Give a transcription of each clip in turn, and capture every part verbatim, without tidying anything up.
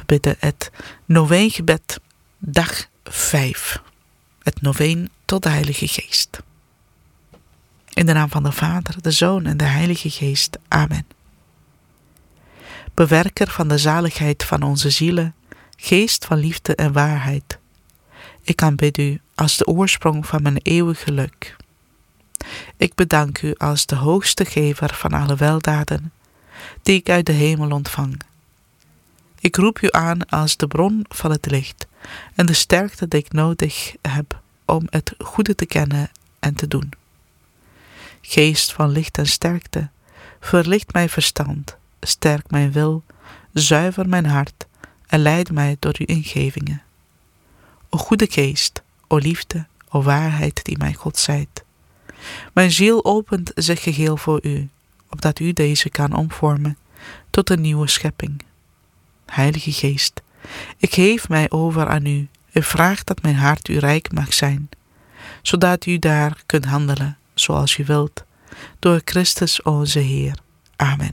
bidden het Noveengebed, dag vijf. Het Noveen tot de Heilige Geest. In de naam van de Vader, de Zoon en de Heilige Geest. Amen. Bewerker van de zaligheid van onze zielen, geest van liefde en waarheid. Ik aanbid u als de oorsprong van mijn eeuwig geluk. Ik bedank u als de hoogste gever van alle weldaden, die ik uit de hemel ontvang. Ik roep u aan als de bron van het licht en de sterkte die ik nodig heb om het goede te kennen en te doen. Geest van licht en sterkte, verlicht mijn verstand, sterk mijn wil, zuiver mijn hart en leid mij door uw ingevingen. O goede geest, o liefde, o waarheid die mij God zijt. Mijn ziel opent zich geheel voor u, opdat u deze kan omvormen tot een nieuwe schepping. Heilige Geest, ik geef mij over aan u en vraag dat mijn hart u rijk mag zijn, zodat u daar kunt handelen zoals u wilt, door Christus onze Heer. Amen.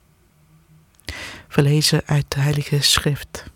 We lezen uit de Heilige Schrift.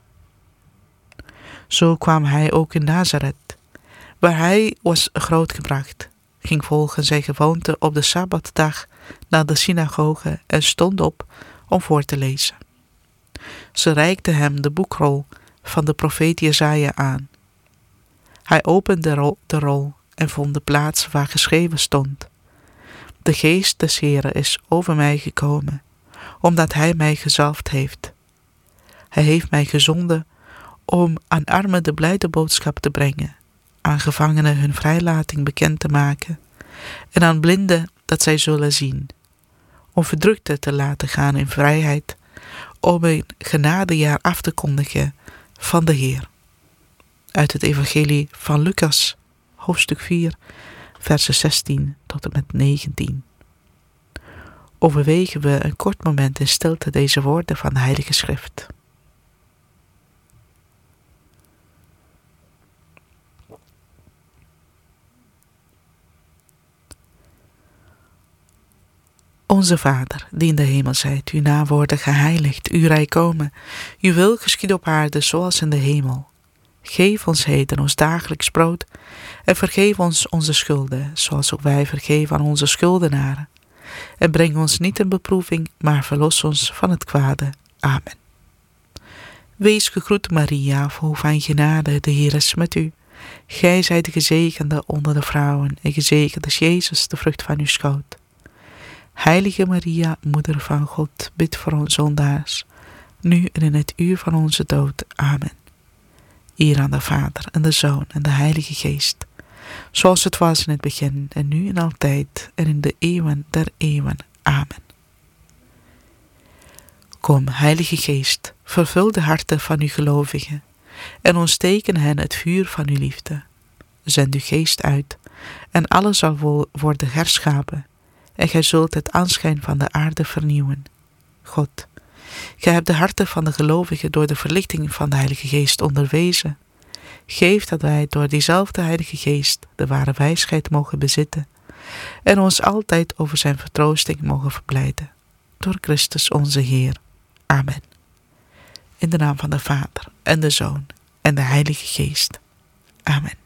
Zo kwam hij ook in Nazareth, waar hij was grootgebracht, ging volgens zijn gewoonte op de Sabbatdag naar de synagoge en stond op om voor te lezen. Ze reikte hem de boekrol van de profeet Jesaja aan. Hij opende de rol, de rol en vond de plaats waar geschreven stond: De geest des Heren is over mij gekomen, omdat hij mij gezalfd heeft. Hij heeft mij gezonden om aan armen de blijde boodschap te brengen, aan gevangenen hun vrijlating bekend te maken en aan blinden dat zij zullen zien, om verdrukten te laten gaan in vrijheid, om een genadejaar af te kondigen van de Heer. Uit het evangelie van Lucas, hoofdstuk vier, versen zestien tot en met negentien. Overwegen we een kort moment in stilte deze woorden van de Heilige Schrift. Onze Vader, die in de hemel zijt, uw naam worden geheiligd, uw rijk komen, uw wil geschieden op aarde zoals in de hemel. Geef ons heden ons dagelijks brood en vergeef ons onze schulden, zoals ook wij vergeven aan onze schuldenaren. En breng ons niet in beproeving, maar verlos ons van het kwade. Amen. Wees gegroet, Maria, vol van genade, de Heer is met u. Gij zijt de gezegende onder de vrouwen, en gezegend is Jezus, de vrucht van uw schoot. Heilige Maria, Moeder van God, bid voor ons zondaars, nu en in het uur van onze dood. Amen. Eer aan de Vader en de Zoon en de Heilige Geest, zoals het was in het begin en nu en altijd en in de eeuwen der eeuwen. Amen. Kom, Heilige Geest, vervul de harten van uw gelovigen en ontteken hen het vuur van uw liefde. Zend uw geest uit en alles zal worden herschapen en gij zult het aanschijn van de aarde vernieuwen. God, gij hebt de harten van de gelovigen door de verlichting van de Heilige Geest onderwezen. Geef dat wij door diezelfde Heilige Geest de ware wijsheid mogen bezitten en ons altijd over zijn vertroosting mogen verblijden. Door Christus onze Heer. Amen. In de naam van de Vader en de Zoon en de Heilige Geest. Amen.